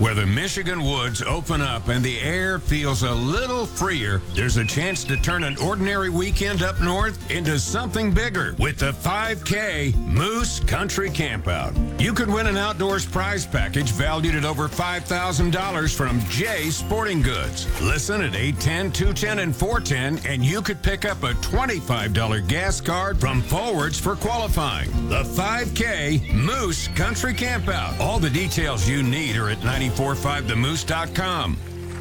Where the Michigan woods open up and the air feels a little freer, there's a chance to turn an ordinary weekend up north into something bigger with the 5K Moose Country Campout. You could win an outdoors prize package valued at over $5,000 from Jay's Sporting Goods. Listen at 810, 210, and 410, and you could pick up a $25 gas card from Forwards for qualifying. The 5K Moose Country Campout. All the details you need are at 945themoose.com.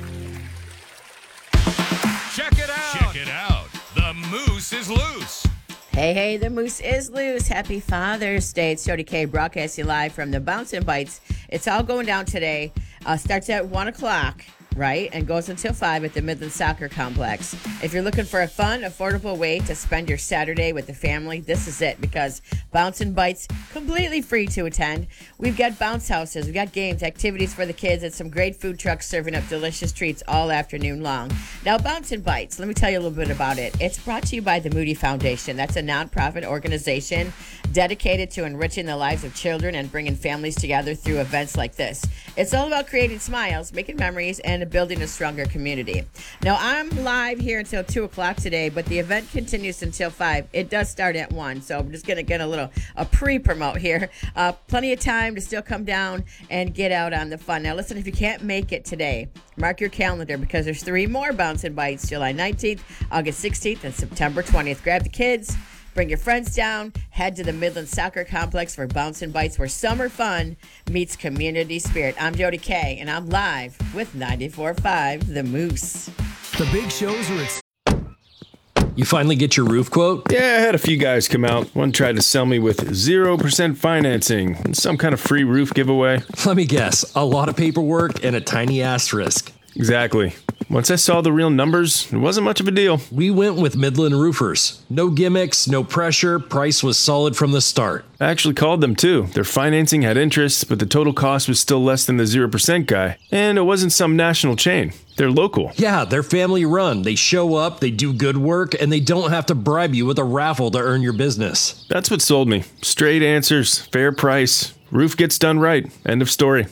Check it out. Check it out. The Moose is loose. Hey, the Moose is loose. Happy Father's Day. It's Jody K broadcasting live from the Bouncin' Bites. It's all going down today. Starts at 1 o'clock. Right, and goes until 5 at the Midland Soccer Complex. If you're looking for a fun, affordable way to spend your Saturday with the family, this is it, because Bouncin' Bites, completely free to attend. We've got bounce houses, we've got games, activities for the kids, and some great food trucks serving up delicious treats all afternoon long. Now, Bouncin' Bites, let me tell you a little bit about it. It's brought to you by the Moody Foundation. That's a nonprofit organization dedicated to enriching the lives of children and bringing families together through events like this. It's all about creating smiles, making memories, and building a stronger community. Now, I'm live here until 2 o'clock today, but the event continues until 5. It does start at 1, so I'm just going to get a pre-promote here. Plenty of time to still come down and get out on the fun. Now, listen, if you can't make it today, mark your calendar, because there's 3 more Bouncin' Bites, July 19th, August 16th, and September 20th. Grab the kids. Bring your friends down. Head to the Midland Soccer Complex for Bouncin' Bites, where summer fun meets community spirit. I'm Jody K, and I'm live with 94.5 The Moose. The big shows are at... You finally get your roof quote? Yeah, I had a few guys come out. One tried to sell me with 0% financing and some kind of free roof giveaway. Let me guess, a lot of paperwork and a tiny asterisk. Exactly. Once I saw the real numbers, it wasn't much of a deal. We went with Midland Roofers. No gimmicks, no pressure, price was solid from the start. I actually called them too. Their financing had interest, but the total cost was still less than the 0% guy. And it wasn't some national chain. They're local. Yeah, they're family run. They show up, they do good work, and they don't have to bribe you with a raffle to earn your business. That's what sold me. Straight answers, fair price. Roof gets done right. End of story.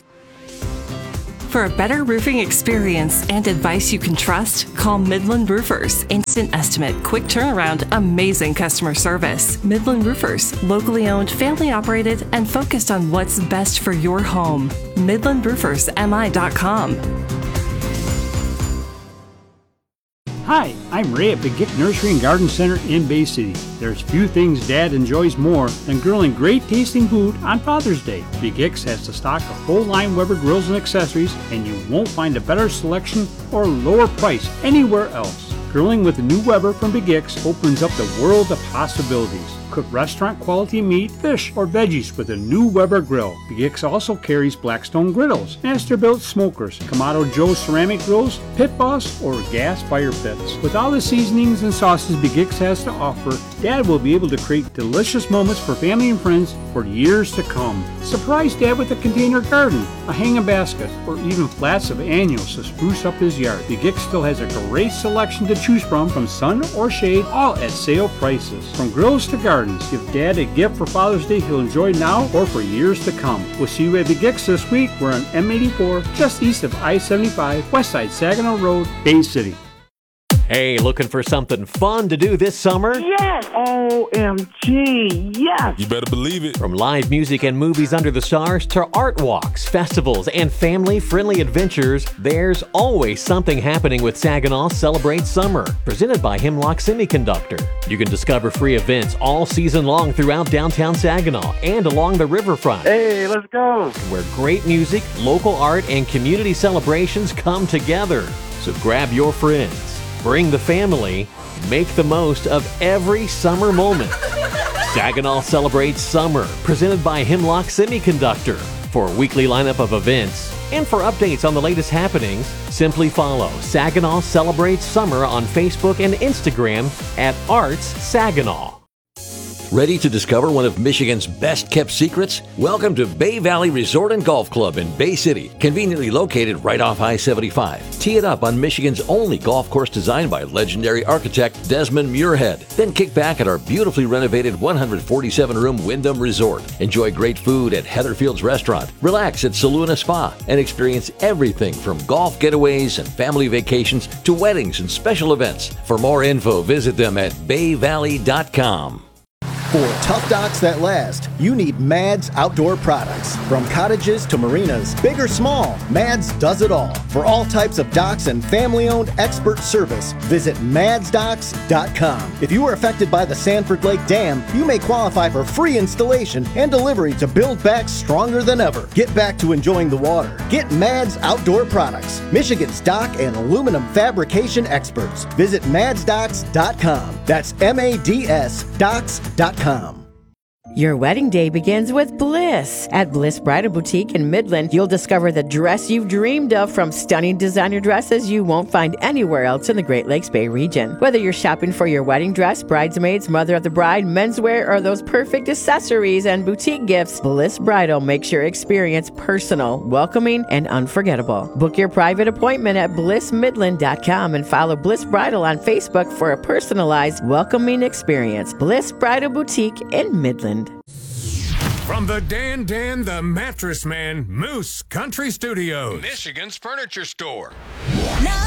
For a better roofing experience and advice you can trust, call Midland Roofers. Instant estimate, quick turnaround, amazing customer service. Midland Roofers, locally owned, family operated, and focused on what's best for your home. MidlandRoofersMI.com. Hi, I'm Ray at Begic Nursery and Garden Center in Bay City. There's few things Dad enjoys more than grilling great tasting food on Father's Day. Begic's has to stock a full line Weber grills and accessories, and you won't find a better selection or lower price anywhere else. Grilling with the new Weber from Begic's opens up the world of possibilities. Cook restaurant quality meat, fish, or veggies with a new Weber grill. Begic's also carries Blackstone griddles, Masterbuilt smokers, Kamado Joe ceramic grills, Pit Boss, or gas fire pits. With all the seasonings and sauces Begic's has to offer, Dad will be able to create delicious moments for family and friends for years to come. Surprise Dad with a container garden, a hanging basket, or even flats of annuals to spruce up his yard. Begic's still has a great selection to choose from sun or shade, all at sale prices. From grills to gardens, give Dad a gift for Father's Day he'll enjoy now or for years to come. We'll see you at Begic's this week. We're on M84, just east of I-75, west side Saginaw Road, Bay City. Hey, looking for something fun to do this summer? Yes! OMG, yes! You better believe it. From live music and movies under the stars to art walks, festivals, and family-friendly adventures, there's always something happening with Saginaw Celebrates Summer, presented by Hemlock Semiconductor. You can discover free events all season long throughout downtown Saginaw and along the riverfront. Hey, let's go! Where great music, local art, and community celebrations come together. So grab your friends. Bring the family, make the most of every summer moment. Saginaw Celebrates Summer, presented by Hemlock Semiconductor. For a weekly lineup of events and for updates on the latest happenings, simply follow Saginaw Celebrates Summer on Facebook and Instagram at Arts Saginaw. Ready to discover one of Michigan's best-kept secrets? Welcome to Bay Valley Resort and Golf Club in Bay City, conveniently located right off I-75. Tee it up on Michigan's only golf course designed by legendary architect Desmond Muirhead. Then kick back at our beautifully renovated 147-room Wyndham Resort. Enjoy great food at Heatherfield's Restaurant, relax at Saluna Spa, and experience everything from golf getaways and family vacations to weddings and special events. For more info, visit them at bayvalley.com. For tough docks that last, you need Mads Outdoor Products. From cottages to marinas, big or small, Mads does it all. For all types of docks and family-owned expert service, visit madsdocks.com. If you were affected by the Sanford Lake Dam, you may qualify for free installation and delivery to build back stronger than ever. Get back to enjoying the water. Get Mads Outdoor Products, Michigan's dock and aluminum fabrication experts. Visit madsdocks.com. That's MADS docks.com. Your wedding day begins with bliss. At Bliss Bridal Boutique in Midland, you'll discover the dress you've dreamed of, from stunning designer dresses you won't find anywhere else in the Great Lakes Bay region. Whether you're shopping for your wedding dress, bridesmaids, mother of the bride, menswear, or those perfect accessories and boutique gifts, Bliss Bridal makes your experience personal, welcoming, and unforgettable. Book your private appointment at blissmidland.com and follow Bliss Bridal on Facebook for a personalized, welcoming experience. Bliss Bridal Boutique in Midland. From the Dan the Mattress Man, Moose Country Studios, Michigan's furniture store. Now